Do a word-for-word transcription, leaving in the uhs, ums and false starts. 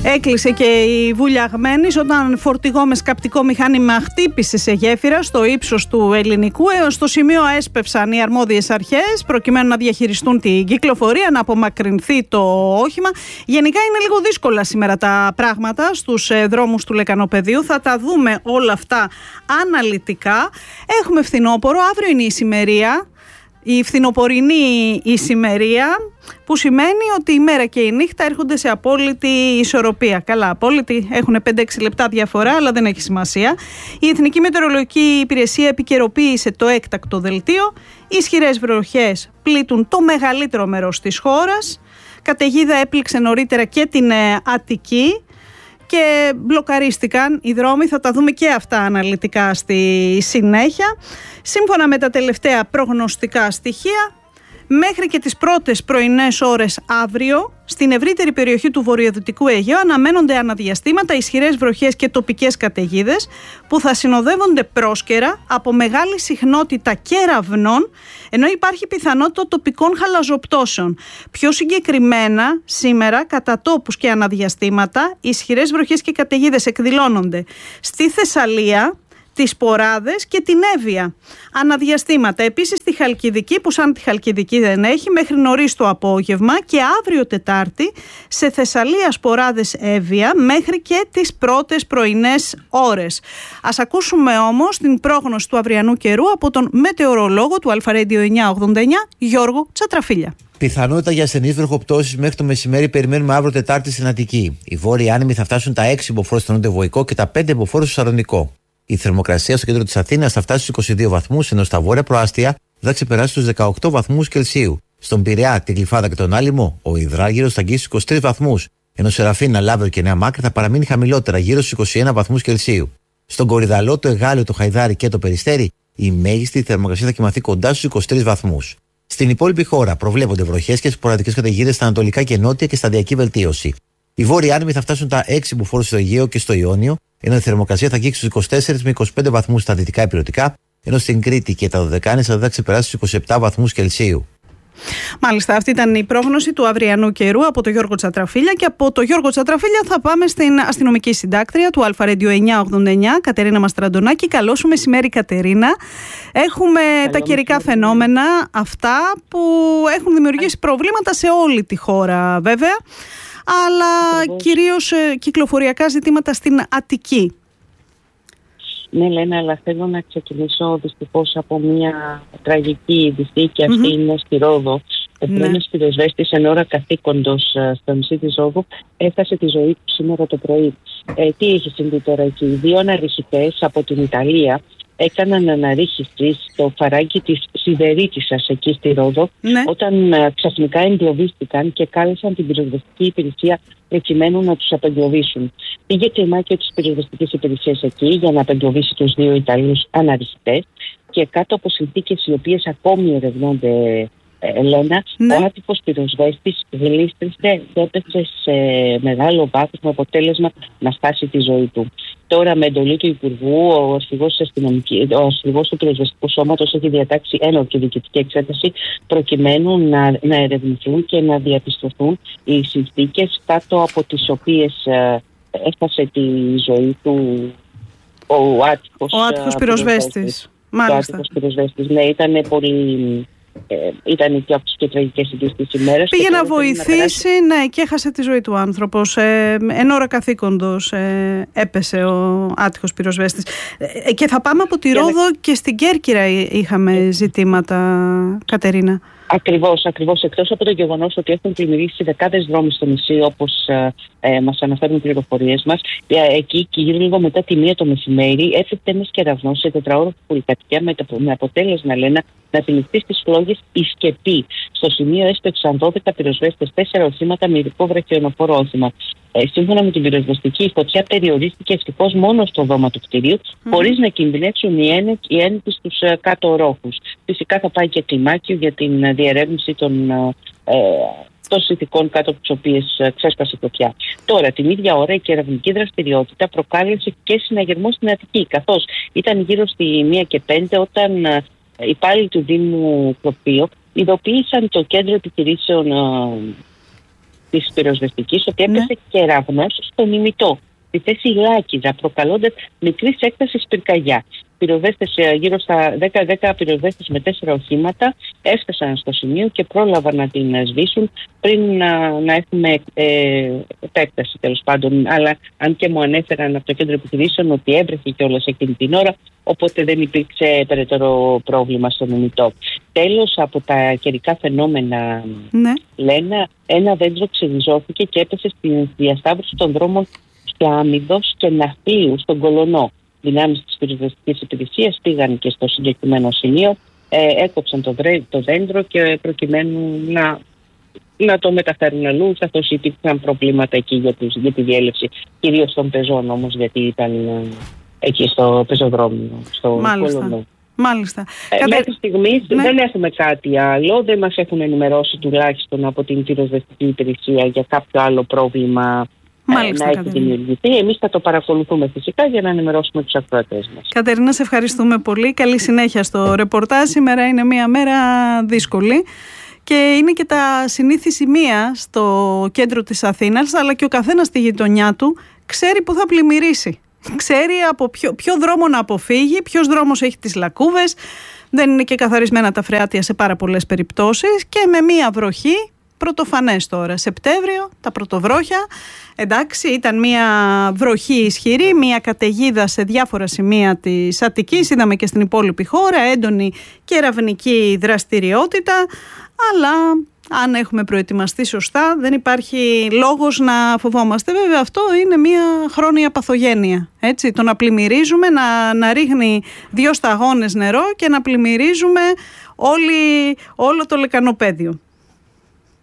Έκλεισε και η Βουλιαγμένης όταν φορτηγό με σκαπτικό μηχάνημα χτύπησε σε γέφυρα στο ύψος του Ελληνικού. Έως το σημείο έσπευσαν οι αρμόδιες αρχές προκειμένου να διαχειριστούν την κυκλοφορία, να απομακρυνθεί το όχημα. Γενικά είναι λίγο δύσκολα σήμερα τα πράγματα στους δρόμους του Λεκανοπεδίου. Θα τα δούμε όλα αυτά αναλυτικά. Έχουμε φθινόπωρο, αύριο είναι η ησημερία. Η φθινοπορεινή ησημερία, που σημαίνει ότι η μέρα και η νύχτα έρχονται σε απόλυτη ισορροπία. Καλά, απόλυτη, έχουν πέντε έξι λεπτά διαφορά, αλλά δεν έχει σημασία. Η Εθνική Μετεωρολογική Υπηρεσία επικαιροποίησε το έκτακτο δελτίο. Οι ισχυρές βροχές πλήττουν το μεγαλύτερο μέρος της χώρας. Καταιγίδα έπληξε νωρίτερα και την Αττική και μπλοκαρίστηκαν οι δρόμοι. Θα τα δούμε και αυτά αναλυτικά στη συνέχεια. Σύμφωνα με τα τελευταία προγνωστικά στοιχεία, μέχρι και τις πρώτες πρωινές ώρες αύριο, στην ευρύτερη περιοχή του βορειοδυτικού Αιγαίου αναμένονται αναδιαστήματα ισχυρές βροχές και τοπικές καταιγίδες που θα συνοδεύονται πρόσκαιρα από μεγάλη συχνότητα κεραυνών, ενώ υπάρχει πιθανότητα τοπικών χαλαζοπτώσεων. Πιο συγκεκριμένα, σήμερα, κατά τόπους και αναδιαστήματα, ισχυρές βροχές και καταιγίδες εκδηλώνονται στη Θεσσαλία, τις Ποράδες και την Εύβοια. Αναδιαστήματα επίσης στη Χαλκιδική, που σαν τη Χαλκιδική δεν έχει, μέχρι νωρίς το απόγευμα, και αύριο Τετάρτη σε Θεσσαλία, Ποράδες, Εύβοια μέχρι και τις πρώτες πρωινές ώρες. Ας ακούσουμε όμως την πρόγνωση του αυριανού καιρού από τον μετεωρολόγο του Αλφα Radio εννιακόσια ογδόντα εννιά, Γιώργο Τσατραφίλια. Πιθανότητα για ασθενείς βροχοπτώσεις μέχρι το μεσημέρι περιμένουμε αύριο Τετάρτη στην Αττική. Οι βόρειοι άνεμοι θα φτάσουν τα έξι μποφόρ στο νοτιοβοϊκό και τα πέντε μποφόρ στο Σαρδονικό. Η θερμοκρασία στο κέντρο της Αθήνας θα φτάσει στους είκοσι δύο βαθμούς, ενώ στα βόρεια προάστια θα ξεπεράσει τους δεκαοκτώ βαθμούς Κελσίου. Στον Πειραιά, την Γλυφάδα και τον Άλυμο, ο υδράργυρος θα αγγίσει στους είκοσι τρεις βαθμούς, ενώ σε Ραφίνα, Λάβρο και Νέα Μάκρη θα παραμείνει χαμηλότερα, γύρω στους είκοσι ένα βαθμούς Κελσίου. Στον Κορυδαλό, το Εγάλιο, το Χαϊδάρι και το Περιστέρι, η μέγιστη θερμοκρασία θα κοιμαθεί κοντά στους είκοσι τρεις βαθμούς. Στην υπόλοιπη χώρα προβλέπονται βροχές και σποραδικές καταιγίδες στα ανατολικά και νότια και σταδιακή βελτίωση. Οι βόρειοι άνεμοι θα φτάσουν τα έξι μποφόρ στο Αιγαίο και στο Ιόνιο, ενώ η θερμοκρασία θα αγγίξει στους είκοσι τέσσερις με είκοσι πέντε βαθμούς στα δυτικά ηπειρωτικά, ενώ στην Κρήτη και τα Δωδεκάνησα θα ξεπεράσει στους είκοσι επτά βαθμούς Κελσίου. Μάλιστα, αυτή ήταν η πρόγνωση του αυριανού καιρού από τον Γιώργο Τσατραφίλια. Και από τον Γιώργο Τσατραφίλια θα πάμε στην αστυνομική συντάκτρια του Αλφα Radio εννιακόσια ογδόντα εννιά, Κατερίνα Μαστραντονάκη. Καλό σου μεσημέρι, Κατερίνα. Έχουμε Καλό τα καιρικά μεσημέρι. Φαινόμενα αυτά που έχουν δημιουργήσει προβλήματα σε όλη τη χώρα, βέβαια, αλλά Ακριβώς. κυρίως ε, κυκλοφοριακά ζητήματα στην Αττική. Ναι, Λένα, αλλά θέλω να ξεκινήσω δυστυχώς από μια τραγική είδηση, και αυτή mm-hmm. είναι στη Ρόδο. Ναι. Ένας πυροσβέστης εν ώρα καθήκοντος στο νησί της Ρόδου έφτασε τη ζωή του σήμερα το πρωί. Ε, τι έχει συμβεί τώρα εκεί? Δύο αναρριχητές από την Ιταλία έκαναν αναρρίχηση στο φαράγγι της Σιδερίτισσας εκεί στη Ρόδο, ναι. όταν uh, ξαφνικά εγκλωβίστηκαν και κάλεσαν την πυροσβεστική υπηρεσία προκειμένου να τους απεγκλωβίσουν. Πήγε κλιμάκιο της πυροσβεστικής υπηρεσίας εκεί για να απεγκλωβίσει τους δύο Ιταλούς αναρριχητές, και κάτω από συνθήκες οι οποίες ακόμη ερευνώνται, Ελένα, ναι. ο άτυχος πυροσβέστης γλίστρισε και έπεσε σε μεγάλο βάθος, με αποτέλεσμα να χάσει τη ζωή του. Τώρα, με εντολή του Υπουργού, ο αρχηγός του πυροσβεστικού σώματος έχει διατάξει ένορκη διοικητική εξέταση προκειμένου να, να ερευνηθούν και να διαπιστωθούν οι συνθήκες κάτω από τις οποίες ε, έφτασε τη ζωή του ο άτυχος, ο άτυχος πυροσβέστης. Μάλιστα. Ο άτυχος πυροσβέστης, ναι, ήταν πολύ... Ε, ήταν και από τις πιο τραγικές ειδήσεις της ημέρας. Πήγε να βοηθήσει, να ναι, και έχασε τη ζωή του άνθρωπος. Ε, εν ώρα καθήκοντος ε, έπεσε ο άτυχος πυροσβέστης. Ε, και θα πάμε από τη Ρόδο και, και στην Κέρκυρα είχαμε ζητήματα, Κατερίνα. Ακριβώς, ακριβώς. Εκτός από το γεγονός ότι έχουν πλημμυρίσει δεκάδες δρόμοι στο νησί, όπως ε, ε, μας αναφέρουν οι πληροφορίες μας, ε, εκεί και γύρω λίγο μετά τη μία το μεσημέρι έφυγε ένας κεραυνός σε τετραόροφη πολυκατοικία με, με αποτέλεσμα, λένε, να τυλιχθεί στις φλόγες η σκεπή. Στο σημείο έσπευσαν δώδεκα πυροσβέστες, τέσσερα οχήματα με ειδικό βραχιονοφόρο όχημα. Ε, σύμφωνα με την πυροσβεστική, η φωτιά περιορίστηκε ευτυχώς μόνο στο δώμα του κτηρίου, mm. χωρίς να κινδυνεύσουν οι έννοιες στους ε, κάτω ορόφους. Φυσικά θα πάει και κλιμάκιο για την ε, διερεύνηση των, ε, των συνθηκών κάτω από τις οποίες ε, ξέσπασε η φωτιά. Τώρα, την ίδια ώρα, η κεραυνική δραστηριότητα προκάλεσε και συναγερμό στην Αττική, καθώς ήταν γύρω στη μία και πέντε όταν ε, οι υπάλληλοι του Δήμου Προπείο ειδοποίησαν το κέντρο επιχειρήσεων ε, της πυροσβεστικής ότι έπεσε Ναι. κεραυνός στον ημιτό, στη θέση Λάκηδα, προκαλώντας μικρής έκτασης πυρκαγιά. Πυροσβέστες, γύρω στα δέκα δέκα πυροσβέστες με τέσσερα οχήματα έφτασαν στο σημείο και πρόλαβαν να την σβήσουν πριν να, να έχουμε ε, επέκταση, τέλος πάντων. Αλλά αν και μου ανέφεραν από το κέντρο επιχειρήσεων ότι έβρεχε κιόλας εκείνη την ώρα, οπότε δεν υπήρξε περαιτέρω πρόβλημα στον ημιτό. Τέλος, από τα καιρικά φαινόμενα, Ναι. Λένα, ένα δέντρο ξεριζώθηκε και έπεσε στη διασταύρωση των δρόμων Άμυδος και Ναφλίου στον Κολονό. Δυνάμεις της πυροσβεστικής υπηρεσίας πήγαν και στο συγκεκριμένο σημείο, ε, έκοψαν το, βρέ, το δέντρο και προκειμένου να, να το μεταφέρουν αλλού, καθώς υπήρξαν προβλήματα εκεί για, τους, για τη διέλευση, κυρίως των πεζών όμως, γιατί ήταν ε, εκεί στο πεζοδρόμιο, στο Κολονό. Μάλιστα. Ε, Κατε... Μέχρι στιγμής ναι. δεν έχουμε κάτι άλλο, δεν μας έχουν ενημερώσει τουλάχιστον από την πυροσβεστική υπηρεσία για κάποιο άλλο πρόβλημα. Μάλιστα, να έχει Κατερίνα. δημιουργηθεί. Εμείς θα το παρακολουθούμε φυσικά για να ενημερώσουμε τους ακροατές μας. Κατερίνα, σε ευχαριστούμε πολύ. Καλή συνέχεια στο ρεπορτάζ. Σήμερα είναι μια μέρα δύσκολη και είναι και τα συνήθη σημεία στο κέντρο της Αθήνας, αλλά και ο καθένας στη γειτονιά του ξέρει που θα πλημμυρίσει. Ξέρει από ποιο, ποιο δρόμο να αποφύγει, ποιος δρόμος έχει τις λακκούβες. Δεν είναι και καθαρισμένα τα φρεάτια σε πάρα πολλές περιπτώσεις και με μια βροχή. Πρωτοφανές τώρα, Σεπτέμβριο, τα πρωτοβρόχια. Εντάξει, ήταν μια βροχή ισχυρή, μια καταιγίδα σε διάφορα σημεία της Αττικής. Είδαμε και στην υπόλοιπη χώρα έντονη κεραυνική δραστηριότητα. Αλλά αν έχουμε προετοιμαστεί σωστά, δεν υπάρχει λόγος να φοβόμαστε. Βέβαια, αυτό είναι μια χρόνια παθογένεια. Έτσι, το να πλημμυρίζουμε, να, να ρίχνει δύο σταγόνες νερό και να πλημμυρίζουμε όλη, όλο το λεκανοπέδιο.